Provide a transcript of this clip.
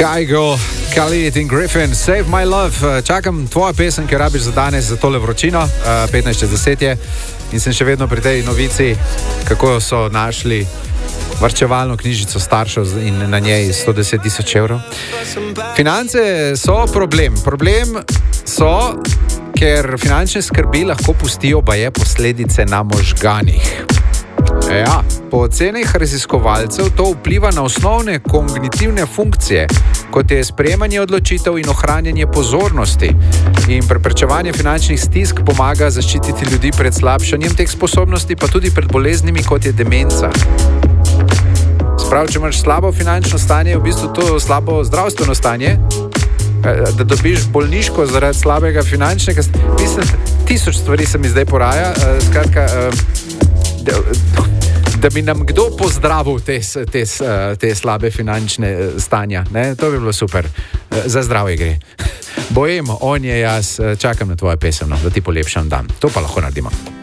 Kygo, Khalid in Griffin, Save My Love. Čakam tvojo pesem, ki rabiš za danes, za tole vročino, 15:10 je. In sem še vedno pri tej novici, kako so našli varčevalno knjižico staršev in na njej 110 000 evrov. Finance so problem. Problem so, ker finančne skrbi lahko pustijo baje posledice na možganih. Ja, po ocenah raziskovalcev to vpliva na osnovne kognitivne funkcije, kot je sprejemanje odločitev in ohranjanje pozornosti. In preprečevanje finančnih stisk pomaga zaščititi ljudi pred slabšanjem teh sposobnosti, pa tudi pred boleznimi, kot je demenca. Sprav, če imaš slabo finančno stanje, je v bistvu to slabo zdravstveno stanje, da dobiš bolniško zaradi slabega finančnega. Mislim, 1000 stvari se mi zdaj poraja, skratka, da bi nam kdo pozdravil te slabe finančne stanja. Ne? To bi bilo super. Za zdravje gre. Bojem, on je jaz, čakam na tvojo pesem, da ti polepšam dan. To pa lahko naredimo.